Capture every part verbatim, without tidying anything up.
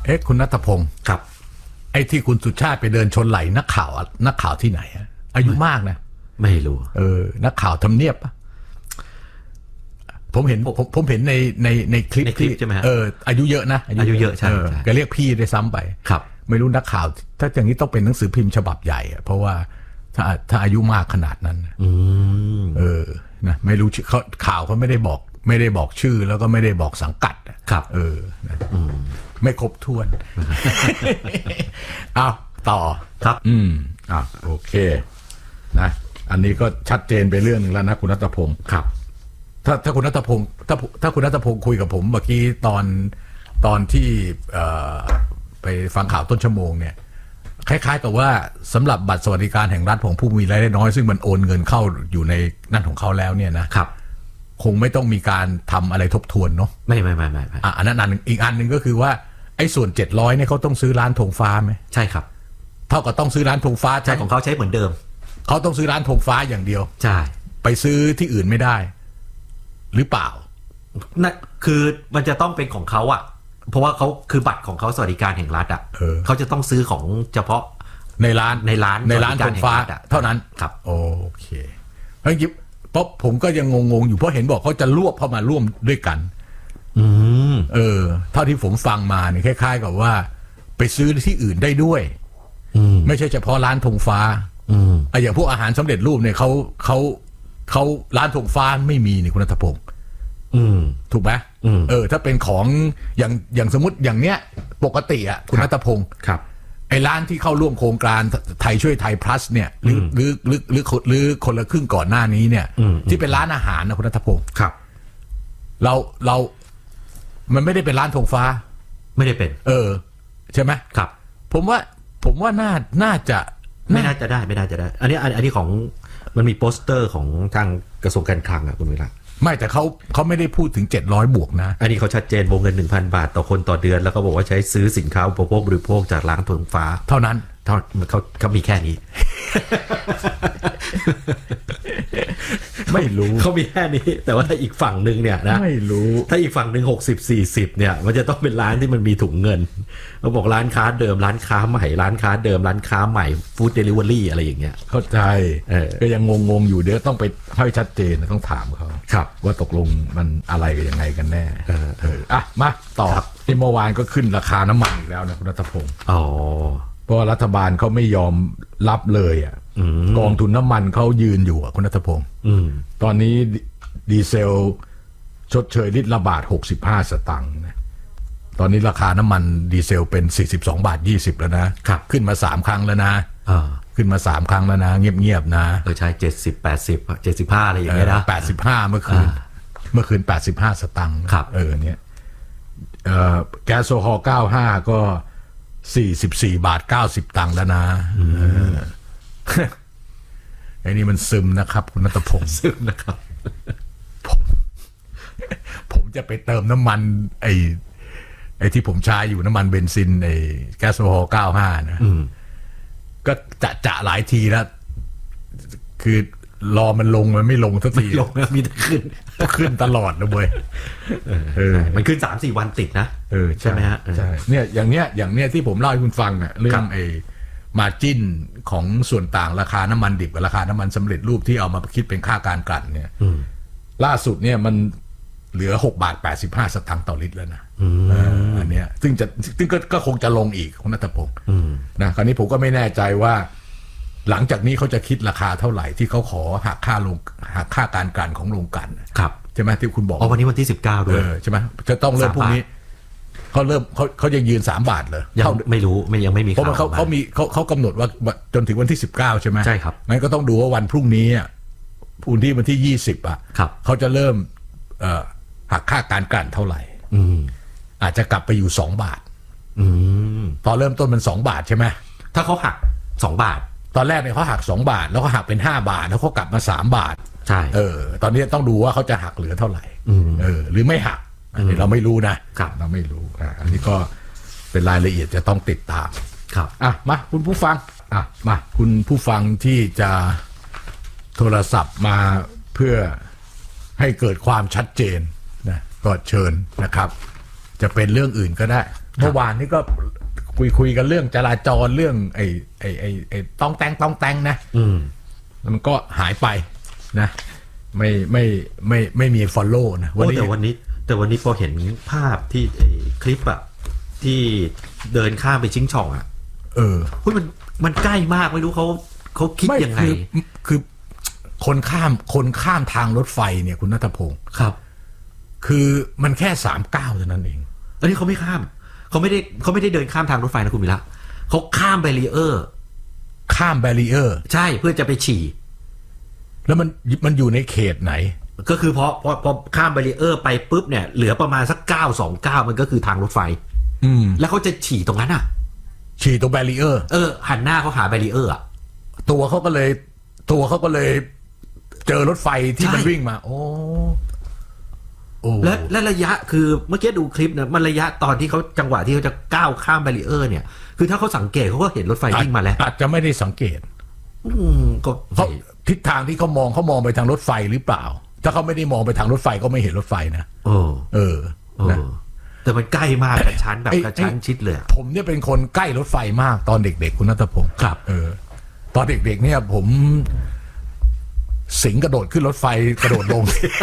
เอ๊ะคุณณัฐพงศ์ครับไอ้ที่คุณสุชาติไปเดินชนไหล่นักข่าวนักข่าวที่ไหนอายุมากนะไม่รู้เออนักข่าวทำเนียบปะผมเห็นผมผมเห็นในในในคลิปที่เอออายุเยอะนะอายุเยอะใช่ก็เรียกพี่ได้ซ้ำไปครับไม่รู้นักข่าวถ้าอย่างนี้ต้องเป็นหนังสือพิมพ์ฉบับใหญ่เพราะว่าถ้าถ้าอายุมากขนาดนั้นเออนะไม่รู้เขาข่าวเขาไม่ได้บอกไม่ได้บอกชื่อแล้วก็ไม่ได้บอกสังกัดครับเออนะไม่ครบถ้วนอ้าวต่อครับอืมอ่ะโอเคนะอันนี้ก็ชัดเจนไปเรื่องนึงแล้วนะคุณณัฐพงศ์ครับถ้าถ้าคุณณัฐพงศ์ถ้าถ้าคุณณัฐพงศ์คุยกับผมเมื่อกี้ตอนตอนที่เอ่อไปฟังข่าวต้นชั่วโมงเนี่ยคล้ายๆกับว่าสำหรับบัตรสวัสดิการแห่งรัฐของผู้มีรายได้น้อยซึ่งมันโอนเงินเข้าอยู่ในนั่นของเขาแล้วเนี่ยนะครับคงไม่ต้องมีการทำอะไรทบทวนเนาะไม่ไม่ไม่ไม่อ่ะอันนั้นอันอีกอันหนึ่งก็คือว่าไอ้ส่วนเจ็ดร้อยเนี่ยเขาต้องซื้อร้านธงฟ้าไหมใช่ครับเท่ากับต้องซื้อร้านธงฟ้าใช่ของเขาใช้เหมือนเดิมเขาต้องซื้อร้านธงฟ้าอย่างเดียวใช่ไปซื้อที่อื่นไม่ได้หรือเปล่านั่นคือมันจะต้องเป็นของเขาอ่ะเพราะว่าเขาคือบัตรของเขาสวัสดิการแห่งรัฐอ่ะเขาจะต้องซื้อของเฉพาะในร้านในร้านในร้านธงฟ้าเท่านั้นครับโอเคเพราะงั้นเพราะผมก็ยังงงๆอยู่เพราะเห็นบอกเขาจะรวบเข้ามาร่วมด้วยกันอืมเออเท่าที่ผมฟังมาเนี่ยคล้ายๆกับว่าไปซื้อที่อื่นได้ด้วยไม่ใช่เฉพาะร้านธงฟ้าไอ้อย่างพวกอาหารสำเร็จรูปเนี่ยเขาเขาเขาร้านธงฟ้าไม่มีนี่คุณณัฐพงศ์ถูกไหมเออถ้าเป็นของอย่างอย่างสมมติอย่างเนี้ยปกติอ่ะคุณณัฐพงศ์ครับไอ้ร้านที่เข้าร่วมโครงการไทยช่วยไทย plus เนี่ยหรือหรือหรือหรือหรือคนละครึ่งก่อนหน้านี้เนี่ยที่เป็นร้านอาหารนะคุณณัฐพงศ์ครับเราเรามันไม่ได้เป็นร้านธงฟ้าไม่ได้เป็นเออใช่ไหมครับผมว่าผมว่าน่าน่าจะไม่น่าจะได้ไม่น่าจะได้อันนี้อันนี้ของมันมีโปสเตอร์ของทางกระทรวงการคลังอ่ะคุณวิระไม่แต่เขาเขาไม่ได้พูดถึงเจ็ดร้อยบวกนะอันนี้เขาชัดเจนวงเงิน หนึ่งพัน บาทต่อคนต่อเดือนแล้วก็บอกว่าใช้ซื้อสินค้าอุปโภคบริโภคจากร้านธงฟ้าเท่านั้นเท่าเขาเขามีแค่นี้ไม่รู้เขามีแค่นี้แต่ว่าถ้าอีกฝั่งนึงเนี่ยนะไม่รู้ถ้าอีกฝั่งนึงหกสิบ สี่สิบเนี่ยมันจะต้องเป็นร้านที่มันมีถุงเงินเขาบอกร้านค้าเดิมร้านค้าใหม่ร้านค้าเดิมร้านค้าใหม่ฟู้ดเดลิเวอรี่อะไรอย่างเงี้ยเข้าใจก็ยังงงๆอยู่เดี๋ยวต้องไปให้ชัดเจนต้องถามเขาครับว่าตกลงมันอะไรกันยังไงกันแน่เออเอออ่ะมาต่อที่เมื่อวานก็ขึ้นราคาน้ำมันอีกแล้วนะคุณณัฐพงศ์อ๋อเพราะรัฐบาลเขาไม่ยอมรับเลยอ่ะกองทุนน้ำมันเขายืนอยู่อ่ะคุณณัฐพงศ์ตอนนี้ดีเซลชดเชยลิตรละบาทหกสิบห้าสตางค์นะตอนนี้ราคาน้ำมันดีเซลเป็นสี่สิบสองบาทยี่สิบแล้วนะขึ้นมาสามครั้งแล้วนะขึ้นมาสามครั้งแล้วนะเงียบๆนะเออใช่เจ็ดสิบ แปดสิบ เจ็ดสิบห้าอะไรอย่างเงี้ยนะแปดสิบห้าเมื่อคืนเมื่อคืนแปดสิบห้าสตางค์เออเนี่ยเอ่อแก๊สโซฮอล์เก้าสิบห้าก็สี่สิบสี่บาทเก้าสิบตังค์แล้วนะไอ้นี่มันซึมนะครับคุณณัฐพงศ์ซึมนะครับผมผมจะไปเติมน้ำมันไอ้ไอ้ที่ผมใช้อยู่น้ำมันเบนซินไอ้แก๊สโซฮอล์เก้าสิบห้านะก็จะจะหลายทีแล้วคือรอมันลงมันไม่ลงสักทีลงมีแต่ขึ้นขึ้นตลอดนะเว้ยเออมันขึ้น สามสี่ วันติดนะเออใช่ไหมฮะใช่เนี่ยอย่างเนี้ยอย่างเนี้ยที่ผมเล่าให้คุณฟังอ่ะเรื่องไอ้มาร์จิ้นของส่วนต่างราคาน้ำมันดิบกับราคาน้ำมันสำเร็จรูปที่เอามาคิดเป็นค่าการกลั่นเนี่ยล่าสุดเนี่ยมันเหลือหกบาทแปดสิบห้าสตางค์ต่อลิตรแล้วนะอันเนี้ยซึ่งจะซึ่งก็คงจะลงอีกคุณณัฐพงศ์นะคราวนี้ผมก็ไม่แน่ใจว่าหลังจากนี้เขาจะคิดราคาเท่าไหร่ที่เขาขอหักค่าลงหักค่าการกลั่นของโรงกลั่นครับใช่ไหมที่คุณบอกอ๋อวันนี้วันที่สิบเก้าด้วยใช่ไหมจะต้องเริ่มพรุ่งนี้เขาเริ่มเขาเขายังยืนสามบาทเลยยังไม่รู้ไม่ยังไม่มีเพราะเขาเขามีเขาเขากำหนดว่าจนถึงวันที่สิบเก้าใช่ไหมใช่ครับงั้นก็ต้องดูว่าวันพรุ่งนี้อ่ะพรุ่งที่วันที่ยี่สิบอ่ะเขาจะเริ่มหักค่าการกลั่นเท่าไหร่อาจจะกลับไปอยู่สองบาทตอนเริ่มต้นมันสองบาทใช่ไหมถ้าเขาหักสองบาทตอนแรกเนี่ยเขาหักสองบาทแล้วก็หักเป็นห้าบาทแล้วเขากลับมาสามบาทใช่เออตอนนี้ต้องดูว่าเขาจะหักเหลือเท่าไหร่เออหรือไม่หักอันนี้เราไม่รู้นะเราไม่รู้อ่าอันนี้ก็เป็นรายละเอียดจะต้องติดตามครับอ่ะมาคุณผู้ฟังอ่ะมาคุณผู้ฟังที่จะโทรศัพท์มาเพื่อให้เกิดความชัดเจนนะก็เชิญนะครับจะเป็นเรื่องอื่นก็ได้เมื่อวานนี้ก็คุยคุยกันเรื่องจราจรเรื่องไอ้ไอ้ไอ้ไอ้ต้องแต่งต้องแต่งนะอืมมันก็หายไปนะไม่ไม่ไม่ไม่มี follow นะวันนี้แต่วันนี้แต่วันนี้พอเห็นภาพที่คลิปอะที่เดินข้ามไปชิงช่องอะเออพูดมันมันใกล้มากไม่รู้เขาเขาคิดยังไงคือคือคนข้ามคนข้ามทางรถไฟเนี่ยคุณณัฐพงศ์ครับคือมันแค่สามก้าวเท่านั้นเองอันนี้เขาไม่ข้ามเขาไม่ได้เขาไม่ได้เดินข้ามทางรถไฟนะคุณวิระเขาข้ามแบรีเออร์ข้ามแบรีเออร์ใช่เพื่อจะไปฉี่แล้วมันมันอยู่ในเขตไหนก็คือพอพอพอข้ามแบรีเออร์ไปปุ๊บเนี่ยเหลือประมาณสักเก้าสองเก้ามันก็คือทางรถไฟอืมแล้วเขาจะฉี่ตรงนั้นอ่ะฉี่ตรงแบรีเออร์เออหันหน้าเขาหาแบรีเออร์อ่ะตัวเขาก็เลยตัวเขาก็เลยเจอรถไฟที่มันวิ่งมาโอ้และและระยะคือเมื่อกี้ดูคลิปนะมันระยะตอนที่เขาจังหวะที่เขาจะก้าวข้ามแบรีเออร์เนี่ยคือถ้าเขาสังเกตเขาก็เห็นรถไฟวิ่งมาแล้วอาจจะไม่ได้สังเกตอืมก็เขาทิศทางที่เขามองเขามองไปทางรถไฟหรือเปล่าถ้าเขาไม่ได้มองไปทางรถไฟก็ไม่เห็นรถไฟนะเออเออนะแต่มันใกล้มากกระชั้นแบบกระชั้นชิดเลยผมเนี่ยเป็นคนใกล้รถไฟมากตอนเด็กๆคุณณัฐพงศ์ครับเออตอนเด็กๆเนี่ยผมสิงกระโดดขึ้นรถไฟกระโดดลง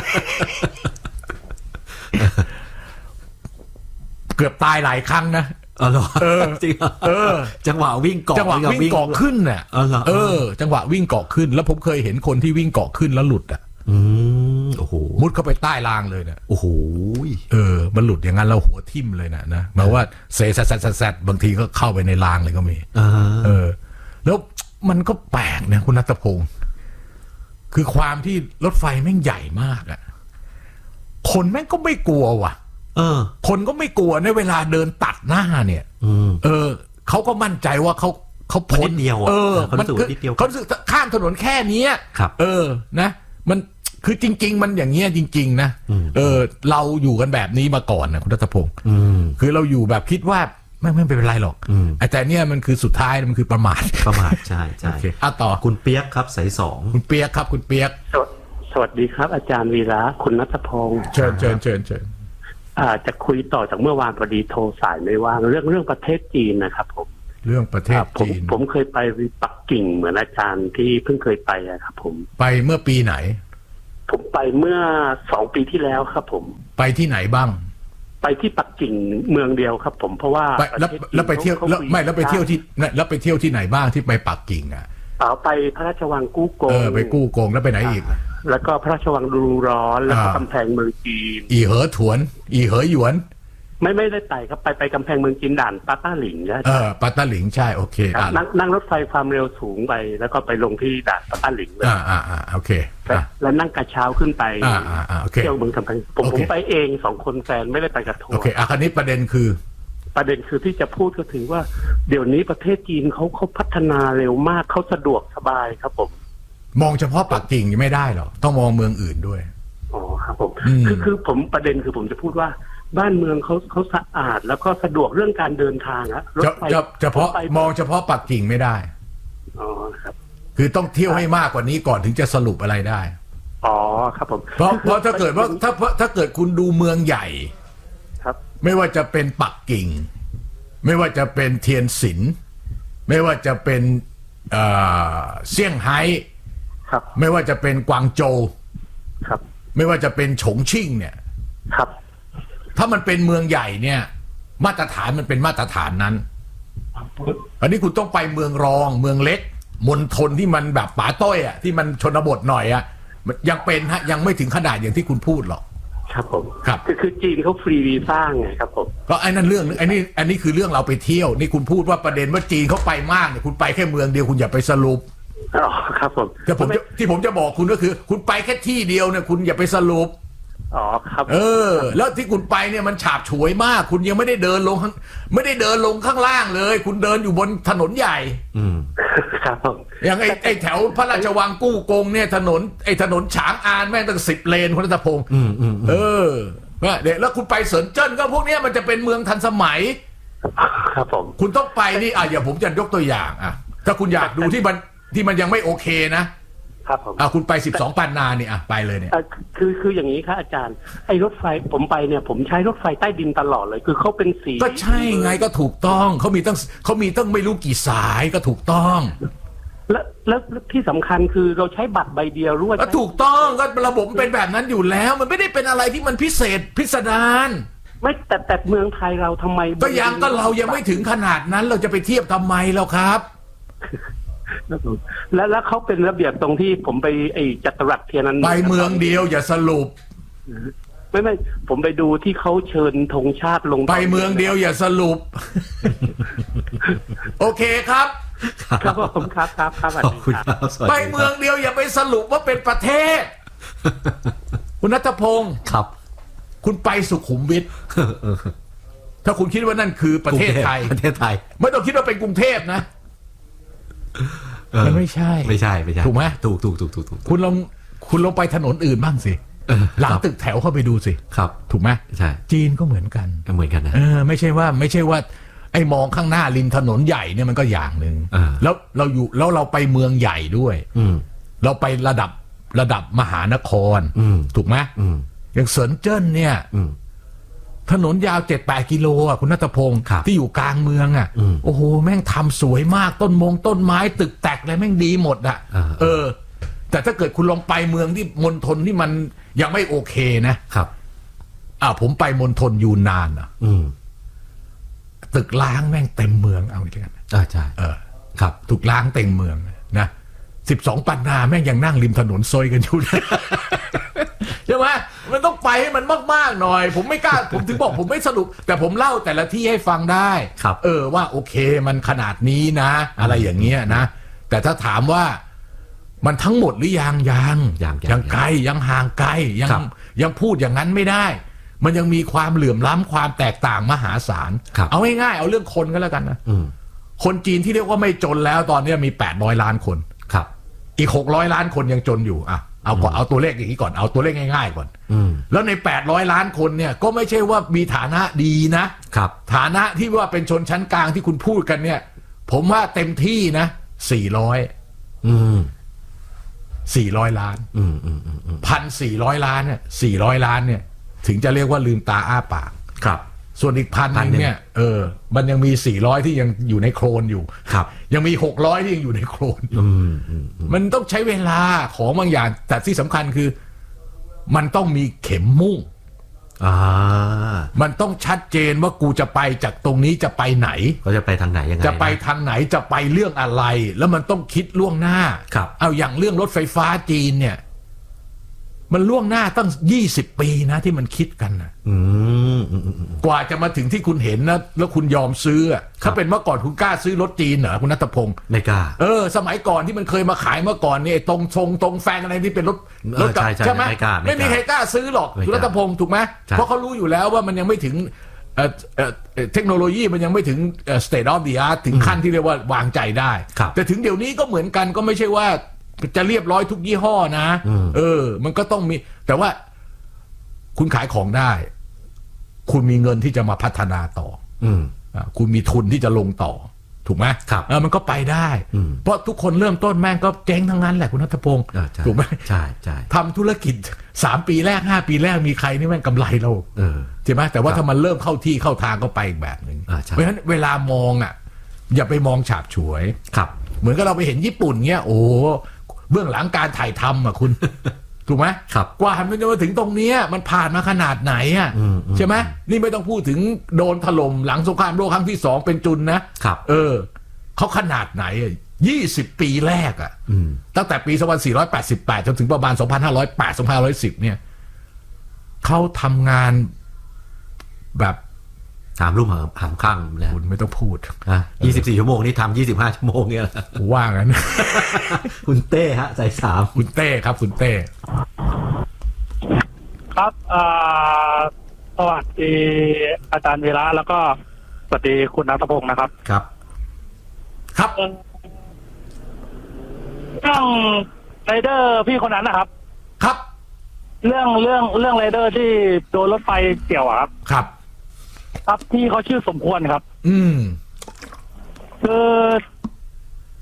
เกือบตายหลายครั้งนะเออเออจริงเออจังหวะวิ่งเกาะจังหวะวิ่งเกาะขึ้นเนี่ยเออจังหวะวิ่งเกาะขึ้นแล้วผมเคยเห็นคนที่วิ่งเกาะขึ้นแล้วหลุดอ่ะอืมโอ้โหมุดเข้าไปใต้รางเลยเนี่ยโอ้โหเออมันหลุดอย่างนั้นเราหัวทิ่มเลยนะนะหมายว่าเซซัดซัดซัดบางทีก็เข้าไปในรางเลยก็มีเออแล้วมันก็แปลกนะคุณณัฐพงศ์คือความที่รถไฟแม่งใหญ่มากอ่ะคนแม่งก็ไม่กลัวว่ะเออคนก็ไม่กลัวในเวลาเดินตัดหน้าเนี่ยเออเขาก็มั่นใจว่าเขาเขาพ้นเดียวเออมันคือเขาสึกข้ามถนนแค่นี้เออนะมันคือจริงๆมันอย่างเงี้ยจริงๆนะเออเราอยู่กันแบบนี้มาก่อนนะคุณณัฐพงศ์คือเราอยู่แบบคิดว่าไม่ไม่เป็นไรหรอกแต่เนี่ยมันคือสุดท้ายมันคือประมาทประมาทใช่ใช่อ่ะต่อคุณเปียกครับสายสองคุณเปียกครับคุณเปียกสวัสดีครับอาจารย์วีระคุณณัฐพงศ์เชิญเชิญเชิญเชิญอ่าจะคุยต่อจากเมื่อวานพอดีโทรสายไม่ว่างเรื่องเรื่องประเทศจีนนะครับผมเรื่องประเทศจีนผมเคยไปปักกิ่งเหมือนอาจารย์ที่เพิ่งเคยไปอะครับผมไปเมื่อปีไหนผมไปเมื่อสองปีที่แล้วครับผมไปที่ไหนบ้างไปที่ปักกิ่งเมืองเดียวครับผมเพราะว่าแล้วแล้วไปเที่ยวแล้วไม่แล้วไปเที่ยวที่แล้วไปเที่ยวที่ไหนบ้างที่ไปปักกิ่งอ่ะเอาไปพระราชวังกู้กงเออไปกู้กงแล้วไปไหนอีกแล้วก็พระราชวังดูร้อนแล้วก็กำแพงเมืองจีนอีเหอถวนอีเหอหยวนไม่ไม่ได้ไปครับไปไปกำแพงเมืองจีนด่านปาต้าหลิงนะเออปาต้าหลิงใช่โอเคนั่งนั่งรถไฟความเร็วสูงไปแล้วก็ไปลงที่ด่านปาต้าหลิงเลยอ่าอ่าอ่าโอเคแล้วนั่งกระเช้าขึ้นไปอ่าอ่าโอเคเที่ยวเมืองกำแพงผมผมไปเองสองคนแฟนไม่ได้ไปกับทัวร์โอเคอ่ะคราวนี้ประเด็นคือประเด็นคือที่จะพูดก็ถือว่าเดี๋ยวนี้ประเทศจีนเขาเขาพัฒนาเร็วมากเขาสะดวกสบายครับผมมองเฉพาะปักกิ่งยังไม่ได้หรอกต้องมองเมืองอื่นด้วยอ๋อครับผมคือคือผมประเด็นคือผมจะพูดว่าบ้านเมืองเขาเขาสะอาดแล้วก็สะดวกเรื่องการเดินทางอะรถไฟเฉพาะมองเฉพาะปักกิ่งไม่ได้อ๋อครับคือต้องเที่ยวให้มากกว่านี้ก่อนถึงจะสรุปอะไรได้อ๋อครับผมเพราะเพราะถ้าเกิดว่าถ้าถ้าเกิดคุณดูเมืองใหญ่ครับไม่ว่าจะเป็นปักกิ่งไม่ว่าจะเป็นเทียนสินไม่ว่าจะเป็นเอ่อเซี่ยงไฮ้ครับไม่ว่าจะเป็นกวางโจวครับไม่ว่าจะเป็นฉงชิ่งเนี่ยครับถ้ามันเป็นเมืองใหญ่เนี่ยมาตรฐานมันเป็นมาตรฐานนั้นอันนี้คุณต้องไปเมืองรองเมืองเล็กมณฑลที่มันแบบป่าต้อยอ่ะที่มันชนบทหน่อยอ่ะยังเป็นฮะยังไม่ถึงขนาดอย่างที่คุณพูดหรอกครับผมครับคือคือจีนเขาฟรีวีซ่าไงครับผมก็ไอ้นั่นเรื่องนึงไอ้นี่อันนี้คือเรื่องเราไปเที่ยวนี่คุณพูดว่าประเด็นว่าจีนเขาไปมากเนี่ยคุณไปแค่เมืองเดียวคุณอย่าไปสรุปอ๋อครับผมแต่ผมที่ผมจะบอกคุณก็คือคุณไปแค่ที่เดียวเนี่ยคุณอย่าไปสรุปอ๋อครับเออแล้วที่คุณไปเนี่ยมันฉาบฉวยมากคุณยังไม่ได้เดินลงไม่ได้เดินลงข้างล่างเลยคุณเดินอยู่บนถนนใหญ่อืมครับผมอย่างไอ้ไอ้แถวพระราชวังกู้กงเนี่ยถนนไอ้ถนนฉางอานแม่งตั้งสิบเลนคุณณัฐพงศ์อืมอืมเออว่าเดี๋ยวแล้วคุณไปเซินเจิ้นก็พวกนี้มันจะเป็นเมืองทันสมัยครับผมคุณต้องไปนี่อ่ะอย่าผมจะยกตัวอย่างอ่ะถ้าคุณอยากดูที่มันที่มันยังไม่โอเคนะครับผมอ่าคุณไปสิบสองปันนาเนี่ยอ่ะไปเลยเนี่ยคือคืออย่างนี้ครับอาจารย์ไอ้รถไฟผมไปเนี่ยผมใช้รถไฟใต้ดินตลอดเลยคือเขาเป็นสีก็ใช่ไงก็ถูกต้องเขามีตั้งเขามีตั้งไม่รู้กี่สายก็ถูกต้องแล้วแล้วที่สำคัญคือเราใช้บัตรใบเดียวรู้ว่าถูกต้องก็ระบบเป็นแบบนั้นอยู่แล้วมันไม่ได้เป็นอะไรที่มันพิเศษพิสดารไม่แต่แต่เมืองไทยเราทำไมก็ยังก็เรายังไม่ถึงขนาดนั้นเราจะไปเทียบทำไมแล้วครับแล้วแล้วเขาเป็นระเบียบตรงที่ผมไปไอ้จัตุรัสเทียนันไปเมืองเดียวอย่าสรุปไม่ไม่ผมไปดูที่เขาเชิญธงชาติลงไปเมืองเดียวอย่าสรุปโอเคครับครับผมครับครับครับไปเมืองเดียวอย่าไปสรุปว่าเป็นประเทศคุณณัฐพงศ์ครับคุณไปสุขุมวิทถ้าคุณคิดว่านั่นคือประเทศไทยประเทศไทยไม่ต้องคิดว่าเป็นกรุงเทพนะมันไม่ใช่ไม่ใช่ไม่ใช่ถูกไหมถูกถูกถูกถูกถูกคุณลองคุณลองไปถนนอื่นบ้างสิหลังตึกแถวเข้าไปดูสิครับถูกไหมใช่จีนก็เหมือนกันเหมือนกันนะเออไม่ใช่ว่าไม่ใช่ว่าไอ้มองข้างหน้าริมถนนใหญ่เนี่ยมันก็อย่างหนึ่งแล้วเราอยู่แล้วเราไปเมืองใหญ่ด้วยเราไประดับระดับมหานครถูกไหมอย่างเซินเจิ้นเนี่ยถนนยาวเจ็ดแปดกิโลอ่ะคุณณัฐพงศ์ที่อยู่กลางเมืองอ่ะโอ้โหแม่งทำสวยมากต้นมงต้นไม้ตึกแตกอะไรแม่งดีหมดอ่ะเออแต่ถ้าเกิดคุณลองไปเมืองที่มณฑลที่มันยังไม่โอเคนะครับอ่าผมไปมณฑลยูนนานอ่ะตึกล้างแม่งเต็มเมืองเอาอีกแล้วอ่าใช่เออครับถูกล้างเต็มเมืองนะสิบสองปันนาแม่งยังนั่งริมถนนซอยกันอยู่ใช่ไหมมันต้องไปให้มันมากๆหน่อยผมไม่กล้าผมถึงบอกผมไม่สรุปแต่ผมเล่าแต่ละที่ให้ฟังได้เออว่าโอเคมันขนาดนี้นะอะไรอย่างเงี้ยนะแต่ถ้าถามว่ามันทั้งหมดหรือยังยังยังยังไกลยังห่างไกลยังยังพูดอย่างนั้นไม่ได้มันยังมีความเหลื่อมล้ำความแตกต่างมหาศาลเอาง่ายๆเอาเรื่องคนก็แล้วกันนะคนจีนที่เรียกว่าไม่จนแล้วตอนนี้มีแปดร้อยล้านคนครับอีกหกร้อยล้านคนยังจนอยู่อ่ะเอาก่อนเอาตัวเลขอย่างนี้ก่อนเอาตัวเลขง่ายๆก่อนแล้วในแปดร้อยล้านคนเนี่ยก็ไม่ใช่ว่ามีฐานะดีนะครับฐานะที่ว่าเป็นชนชั้นกลางที่คุณพูดกันเนี่ยผมว่าเต็มที่นะสี่ร้อยอืมสี่ร้อยล้านอืมอืมอืมพันสี่ร้อยล้านเนี่ยสี่ร้อยล้านเนี่ยถึงจะเรียกว่าลืมตาอ้าปากครับส่วนอีกพันนึงเนี่ยเออมันยังมีสี่ร้อยที่ยังอยู่ในโคลนอยู่ครับยังมีหกร้อยที่ยังอยู่ในโคลนอืมอืมมันต้องใช้เวลาของบางอย่างแต่ที่สำคัญคือมันต้องมีเข็มมุ่งอ่ามันต้องชัดเจนว่ากูจะไปจากตรงนี้จะไปไหนเขาจะไปทางไหนยังไงจะไปทางไหนจะไปเรื่องอะไรแล้วมันต้องคิดล่วงหน้าครับเอาอย่างเรื่องรถไฟฟ้าจีนเนี่ยมันล่วงหน้าตั้งยี่สิบปีนะที่มันคิดกันนะกว่าจะมาถึงที่คุณเห็นนะแล้วคุณยอมซื้อถ้าเป็นเมื่อก่อนคุณกล้าซื้อรถจีนเหรอคุณณัฐพงศ์ไม่กล้าเออสมัยก่อนที่มันเคยมาขายเมื่อก่อนเนี่ยตรงชงตรงแฟงอะไรที่เป็นรถรถกับใช่ไหมไม่มีใครกล้าซื้อหรอกคุณณัฐพงศ์ถูกไหมเพราะเขารู้อยู่แล้วว่ามันยังไม่ถึงเทคโนโลยีมันยังไม่ถึง state of the art ถึงขั้นที่เรียกว่าวางใจได้แต่ถึงเดี๋ยวนี้ก็เหมือนกันก็ไม่ใช่ว่าจะเรียบร้อยทุกยี่ห้อนะเออมันก็ต้องมีแต่ว่าคุณขายของได้คุณมีเงินที่จะมาพัฒนาต่ออืมคุณมีทุนที่จะลงต่อถูกไหมครับเออมันก็ไปได้เพราะทุกคนเริ่มต้นแม่งก็เจ๊งทั้งนั้นแหละคุณณัฐพงศ์ถูกไหมใช่ใช่ทำธุรกิจสามปีแรกห้าปีแรกมีใครนี่แม่งกำไรเราเออใช่ไหมแต่ว่าถ้ามันเริ่มเข้าที่เข้าทางก็ไปอีกแบบหนึ่งเพราะฉะนั้นเวลามองอ่ะอย่าไปมองฉาบฉวยครับเหมือนกับเราไปเห็นญี่ปุ่นเงี้ยโอ้เบื้องหลังการถ่ายทำอ่ะคุณถูกไหมครับกว่ามันจะมาถึงตรงนี้มันผ่านมาขนาดไหนอ่ะใช่ไหมนี่ไม่ต้องพูดถึงโดนถล่มหลังสงครามโลกครั้งที่สองเป็นจุนนะครับเออเขาขนาดไหนยี่สิบปีแรกอ่ะตั้งแต่ปีสองพันสี่ร้อยแปดสิบแปดจนถึงประมาณสองพันห้าร้อยแปด สองพันห้าร้อยสิบเนี่ยเขาทำงานแบบถามรุ่มหามข้างเลยคุณไม่ต้องพูดอ่ะยี่สิบสี่ชั่วโมงนี่ทำยี่สิบห้าชั่วโมงเนี่ยว่างั้นคุณเต้ฮะสายสามคุณเต้ครับคุณเต้ครับสวัสดีอาจารย์เวลาแล้วก็สวัสดีคุณณัฐพงศ์นะครับครับครับเรื่องไรเดอร์พี่คนนั้นนะครับครับเรื่องเรื่องเรื่องไรเดอร์ที่โดนรถไฟเกี่ยวครับครับครับที่เขาชื่อสมควรครับอืมคือ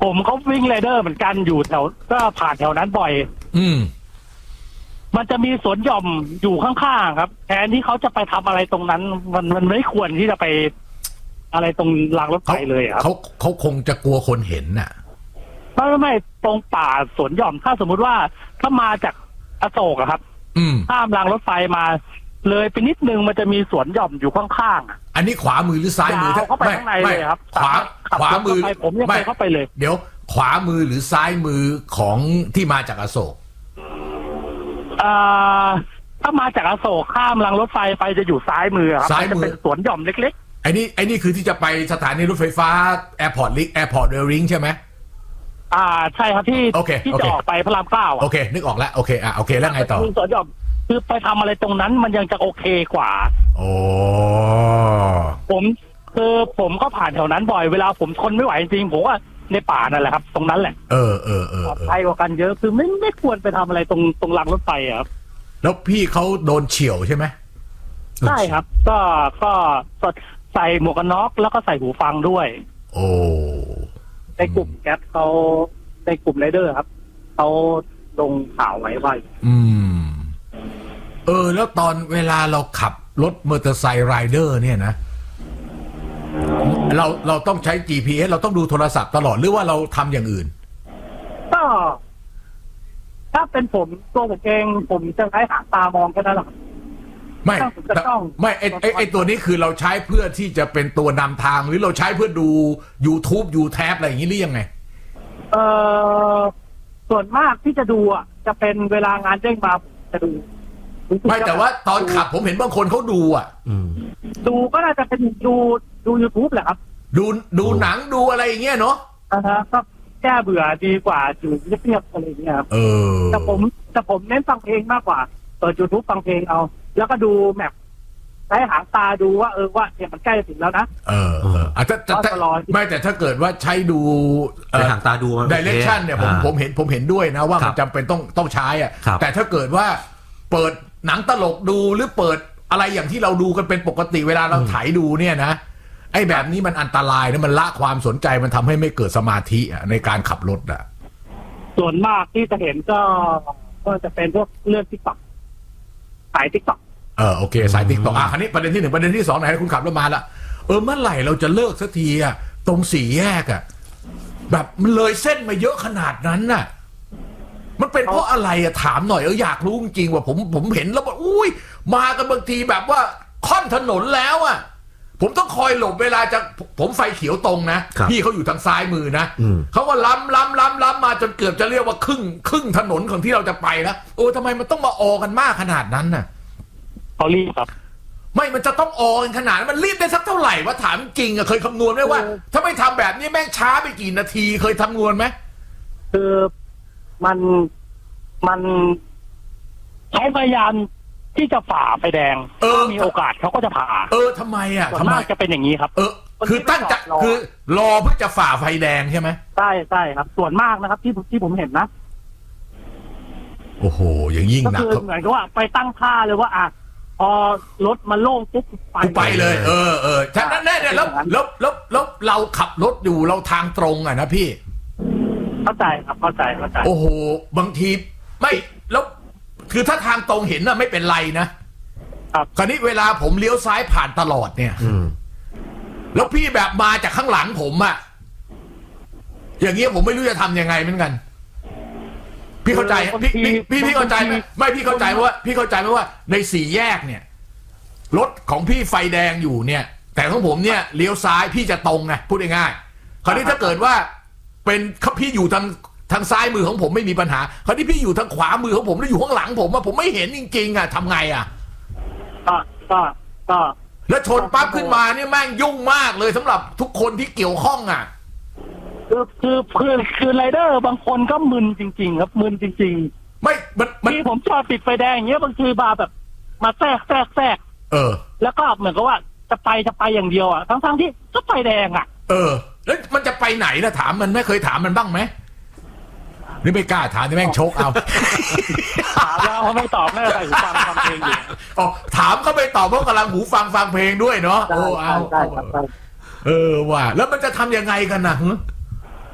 ผมก็วิ่งไรเดอร์เหมือนกันอยู่แถวก็ผ่านแถวนั้นบ่อยอืมมันจะมีสวนหย่อมอยู่ข้างๆครับแทนที่เขาจะไปทำอะไรตรงนั้น มันมันไม่ควรที่จะไปอะไรตรงรางรถไฟเลยครับเขาเขาคงจะกลัวคนเห็นน่ะไม่ไม่ตรงป่าสวนหย่อมถ้าสมมุติว่าถ้ามาจากอโศกครับข้ามรางรถไฟมาเลยไปนิดนึงมันจะมีสวนหย่อมอยู่ข้างๆอันนี้ขวามือหรือซ้ายมือเข้าไปข้างในเลยครับขวาขวามือผมยังไปเข้าไปเลยเดี๋ยวขวามือหรือซ้ายมือของที่มาจากอโศกอ่าถ้ามาจากอโศกข้ามรางรถไฟไปจะอยู่ซ้ายมือครับซ้ายมือเป็นสวนหย่อมเล็กๆไอ้นี่ไอ้นี่คือที่จะไปสถานีรถไฟฟ้าแอร์พอร์ตลิงแอร์พอร์ตเรลลิงใช่ไหมอ่าใช่ครับที่ที่จะออกไปพระรามเก้าโอเคนึกออกแล้วโอเคอ่ะโอเคแล้วไงต่อสวนหย่อมคือไปทำอะไรตรงนั้นมันยังจะโอเคกว่าโอ้ผมคือผมก็ผ่านแถวนั้นบ่อยเวลาผมทนไม่ไหวจริงผมว่าในป่านั่นแหละครับตรงนั้นแหละเออเออเออไปกว่ากันเยอะคือไม่ไม่ควรไปทำอะไรตรงตรงรางรถไฟครับแล้วพี่เขาโดนเฉี่ยวใช่ไหมใช่ครับก็ก็ใส่หมวกกันน็อกแล้วก็ใส่หูฟังด้วยโอ้ในกลุ่มแก๊ปเขาในกลุ่มไรเดอร์ครับเขาลงข่าวไว้ว่าอืมเออแล้วตอนเวลาเราขับรถมอเตอร์ไซค์ไรเดอร์เนี่ยนะเราเราต้องใช้ จี พี เอส เราต้องดูโทรศัพท์ตลอดหรือว่าเราทำอย่างอื่นก็ถ้าเป็นผมตัวผมเองผมจะใช้หางตามองแค่นั้นแหละไม่ไม่ไอไอไอตัวนี้คือเราใช้เพื่อที่จะเป็นตัวนำทางหรือเราใช้เพื่อดู YouTube ยูแท็บอะไรอย่างนี้หรือยังไงเออส่วนมากที่จะดูอ่ะจะเป็นเวลางานเด้งมาจะดูไม่แต่ว่าตอนขับผมเห็นบางคนเขาดูอ่ะดูก็น่าจะเป็นดูดู YouTube แหละครับดูดูหนังดูอะไรอย่างเงี้ยเนาะอ่าฮะก็แก้เบื่อดีกว่าอยู่เงียบๆอะไรอย่างเงี้ยครับเออแต่ผมแต่ผมเน้นฟังเพลงมากกว่าเปิด YouTube ฟังเพลงเอาแล้วก็ดูแมปใช้หางตาดูว่าเออว่าเนี่ยมันใกล้จะถึงแล้วนะเออเอออาจจะไม่แต่ถ้าเกิดว่าใช้ดูใช้หางตาดู direction เนี่ยผมผมเห็นผมเห็นด้วยนะว่ามันจำเป็นต้องต้องใช้อ่ะแต่ถ้าเกิดว่าเปิดหนังตลกดูหรือเปิดอะไรอย่างที่เราดูกันเป็นปกติเวลาเราถ่ายดูเนี่ยนะไอ้แบบนี้มันอันตรายนะมันละความสนใจมันทำให้ไม่เกิดสมาธิในการขับรถอ่ะส่วนมากที่จะเห็นก็ก็จะเป็นพวกเรื่อง TikTok สาย TikTok เออโอเคสาย TikTok อ่ะคราวนี้ประเด็นที่หนึ่งประเด็นที่สองไหนคุณขับรถมาละเออเมื่อไหร่เราจะเลิกสักทีอ่ะตรงสี่แยกอ่ะแบบมันเลยเส้นมาเยอะขนาดนั้นน่ะมันเป็นเพราะอะไรอะถามหน่อยเอออยากรู้จริงๆว่าผมผมเห็นแล้วว่าอุ้ยมากันบางทีแบบว่าค่อนถนนแล้วอะผมต้องคอยหลบเวลาจะผมไฟเขียวตรงนะพี่เขาอยู่ทางซ้ายมือนะเขาก็ล้ำล้ำล้ำล้ำมาจนเกือบจะเรียกว่าครึ่งครึ่งถนนของที่เราจะไปแล้วโอ้ทำไมมันต้องมาออกันมากขนาดนั้นน่ะเขารีบครับไม่มันจะต้องออกันขนาดมันรีบได้สักเท่าไหร่ว่าถามจริงอะเคยคำนวณไหมว่าถ้าไม่ทำแบบนี้แม่งช้าไปกี่นาทีเคยคำนวณไหมคือมันมันใช้พยายามที่จะฝ่าไฟแดงเออมีโอกาสเขาก็จะผ่าเออทำไมอ่ะทำไมจะเป็นอย่างนี้ครับเออคือตั้งใจคือรอเพื่อจะฝ่าไฟแดงใช่ไหมใช่ใช่ครับส่วนมากนะครับที่ที่ผมเห็นนะโอ้โหอย่างยิ่งหนักก็คือเหมือนกับว่าไปตั้งท่าเลยว่าอ่ะพอรถมันโล่งปุ๊บไปไปเลยเออเออฉะนั้นแน่เนี่ยแล้วแล้วแล้วแล้วเราขับรถอยู่เราทางตรงอ่ะนะพี่เข้าใจครับเข้าใจเข้าใจโอ้โหบางทีไม่แล้วคือถ้าทางตรงเห็นน่ะไม่เป็นไรนะคราวนี้เวลาผมเลี้ยวซ้ายผ่านตลอดเนี่ยแล้วพี่แบบมาจากข้างหลังผมอะอย่างเงี้ยผมไม่รู้จะทำยังไงเหมือนกันพี่เข้าใจพี่พี่พี่เข้าใจไหมไม่พี่เข้าใจว่าพี่เข้าใจไหมว่าในสี่แยกเนี่ยรถของพี่ไฟแดงอยู่เนี่ยแต่ของผมเนี่ยเลี้ยวซ้ายพี่จะตรงไงพูดง่ายๆคราวนี้ถ้าเกิดว่าเป็นพี่อยู่ทางทางซ้ายมือของผมไม่มีปัญหาคราวนี้พี่อยู่ทางขวามือของผมแล้วอยู่ข้างหลังผมอะผมไม่เห็นจริงๆอะทำไงอะก็ก็ก็แล้วชนปั๊บขึ้นมาเนี่ยแม่งยุ่งมากเลยสำหรับทุกคนที่เกี่ยวข้องอะคือคือคือคือไรเดอร์บางคนก็มึนจริงๆครับมึนจริงๆไม่มันที่ผมจอดติดไฟแดงอย่างเงี้ยบางทีมาแบบมาแทรกแทรกแทรกเออแล้วก็เหมือนกับว่าจะไปจะไปอย่างเดียวอะทั้งๆที่ก็ไฟแดงอะเออแล้วมันจะไปไหนล่ะถามมันไม่เคยถามมันบ้างไหมนี่ไม่กล้าถามนี่แม่งชกเอาถามแล้วเขาไม่ตอบแม่ใส่หูฟังฟังเพลงอยู่อ๋อถามเขาไม่ตอบเพราะกำลังหูฟังฟังเพลงด้วยเนาะโอ้เอาเออว่าแล้วมันจะทำยังไงกันนะ